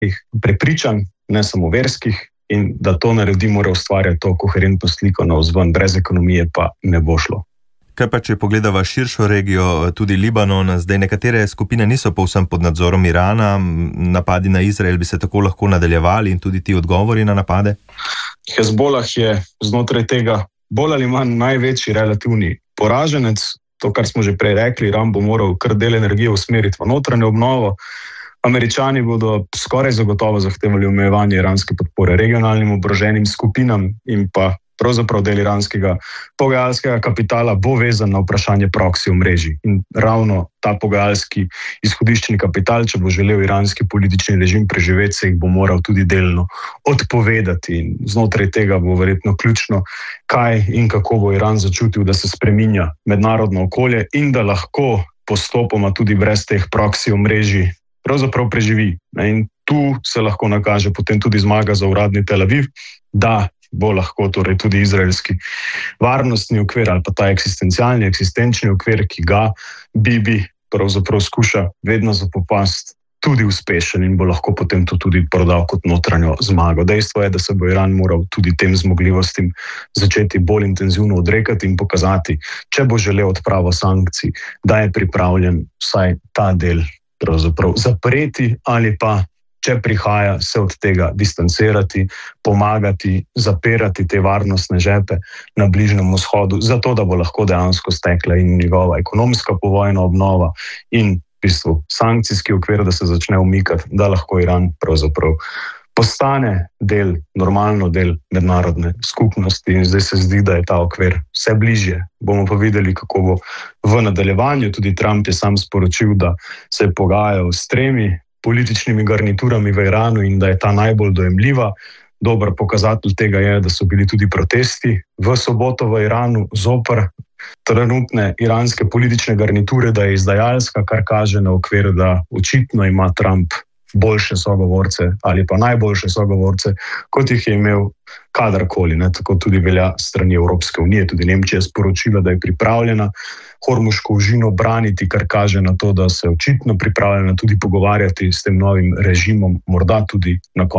prepričanj, ne samo verskih, in da to naredi, mora ustvarjati to koherentno sliko navzven, brez ekonomije pa ne bo šlo. Kaj pa, če pogledava širšo regijo, tudi Libanon, zdaj nekatere skupine niso povsem pod nadzorom Irana, napadi na Izrael bi se tako lahko nadaljevali in tudi ti odgovori na napade? Hezbolah je znotraj tega bolj ali manj največji relativni poraženec. To, kar smo že prej rekli, Iran bo moral kar del energije usmeriti v notranjo obnovo. Američani bodo skoraj zagotovo zahtevali omejevanje iranske podpore regionalnim oboroženim skupinam in pa pravzaprav del iranskega pogajalskega kapitala bo vezan na vprašanje proxy omrežij. In ravno ta pogajalski izhodiščni kapital, če bo želel iranski politični režim preživeti, se jih bo moral tudi delno odpovedati. In znotraj tega bo verjetno ključno, kaj in kako bo Iran začutil, da se spreminja mednarodno okolje in da lahko postopoma tudi brez teh proxy omrežij pravzaprav preživi. In tu se lahko nakaže potem tudi zmaga za uradni Tel Aviv, da bo lahko torej tudi izraelski varnostni okvir ali pa ta eksistenčni okvir, ki ga Bibi pravzaprav skuša vedno zapopasti, tudi uspešen in bo lahko potem to tudi prodal kot notranjo zmago. Dejstvo je, da se bo Iran moral tudi tem zmogljivostim začeti bolj intenzivno odrekati in pokazati, če bo želel odpravo sankcij, da je pripravljen vsaj ta del pravzaprav zapreti ali pa, če prihaja, se od tega distancirati, pomagati, zapirati te varnostne žepe na Bližnjem vzhodu, zato da bo lahko dejansko stekla in njegova ekonomska povojna obnova in v bistvu sankcijski okvir, da se začne umikati, da lahko Iran pravzaprav postane normalno del mednarodne skupnosti in zdaj se zdi, da je ta okvir vse bližje. Bomo pa videli, kako bo v nadaljevanju. Tudi Trump je sam sporočil, da se je pogajal s 3 političnimi garniturami v Iranu in da je ta najbolj dojemljiva. Dober pokazatelj tega je, da so bili tudi protesti v soboto v Iranu zoper trenutne iranske politične garniture, da je izdajalska, kar kaže na okvir, da očitno ima Trump boljše sogovorce ali pa najboljše sogovorce, kot jih je imel kadarkoli. Tako tudi velja strani Evropske unije. Tudi Nemčija je sporočila, da je pripravljena Hormuško ožino braniti, kar kaže na to, da se je očitno pripravljena tudi pogovarjati s tem novim režimom, morda tudi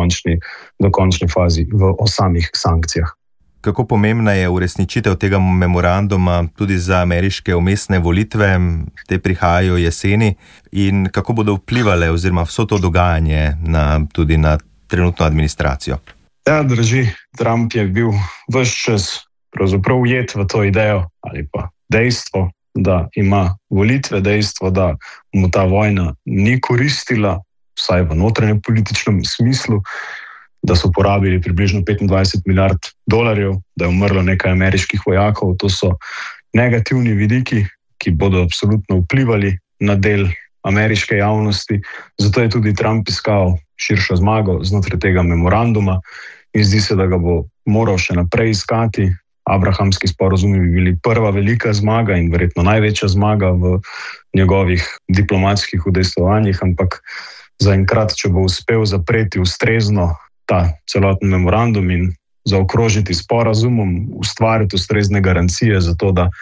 do končne fazi o samih sankcijah. Kako pomembna je uresničitev tega memoranduma tudi za ameriške vmesne volitve, te prihajajo jeseni, in kako bodo vplivale oziroma vso to dogajanje tudi na trenutno administracijo? Ja, drži. Trump je bil ves čas pravzaprav ujet v to idejo ali pa dejstvo, da ima volitve, dejstvo, da mu ta vojna ni koristila, vsaj v notranjem političnem smislu, da so porabili približno $25 milijard, da je umrlo nekaj ameriških vojakov. To so negativni vidiki, ki bodo absolutno vplivali na del ameriške javnosti. Zato je tudi Trump iskal širšo zmago znotraj tega memoranduma in zdi se, da ga bo moral še naprej iskati. Abrahamski sporazumi bi bili prva velika zmaga in verjetno največja zmaga v njegovih diplomatskih udejstvovanjih, ampak zaenkrat, če bo uspel zapreti ustrezno ta celoten memorandum in zaokrožiti sporazumom, ustvariti ustrezne garancije za to, da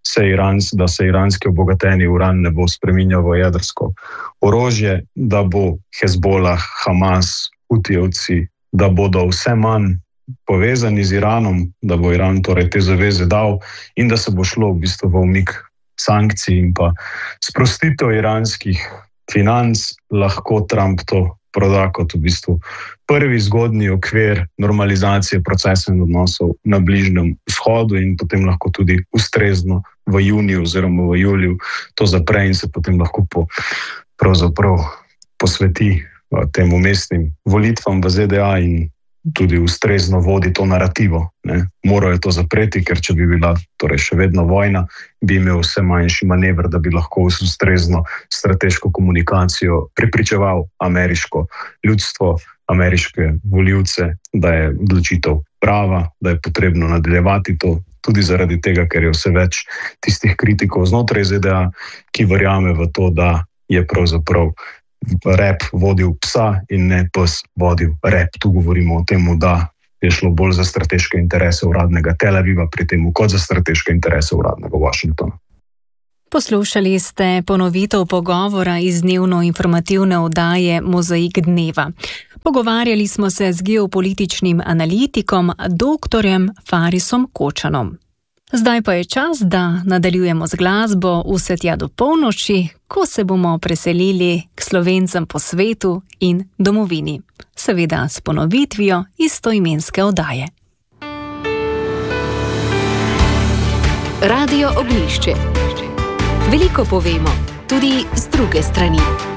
se iranski obogateni uran ne bo spreminjal v jedrsko orožje, da bo Hezbolah, Hamas, Hutijevci, da bodo vse manj povezani z Iranom, da bo Iran torej te zaveze dal in da se bo šlo v bistvu v umik sankcij in pa sprostitev iranskih financ, lahko Trump to proda kot v bistvu prvi zgodnji okvir normalizacije procesov in odnosov na Bližnjem vzhodu in potem lahko tudi ustrezno v juniju oziroma v juliju to zapre in se potem lahko pravzaprav posveti tem umestnim volitvam v ZDA in tudi ustrezno vodi to narativo. Moral je to zapreti, ker če bi bila torej še vedno vojna, bi imel vse manjši manever, da bi lahko s ustrezno strateško komunikacijo prepričeval ameriško ljudstvo, ameriške volivce, da je odločitev prava, da je potrebno nadaljevati to, tudi zaradi tega, ker je vse več tistih kritikov znotraj ZDA, ki verjame v to, da je pravzaprav rep vodil psa in ne pes vodil rep. Tu govorimo o tem, da je šlo bolj za strateške interese uradnega Tel Aviva pri tem, kot za strateške interese uradnega Washingtona. Poslušali ste ponovitev pogovora iz dnevno-informativne oddaje Mozaik dneva. Pogovarjali smo se z geopolitičnim analitikom dr. Farisom Kočanom. Zdaj pa je čas, da nadaljujemo z glasbo vse tja do polnoči, ko se bomo preselili k Slovencem po svetu in domovini. Seveda s ponovitvijo istoimenske oddaje. Radio Ognjišče. Veliko povemo, tudi z druge strani.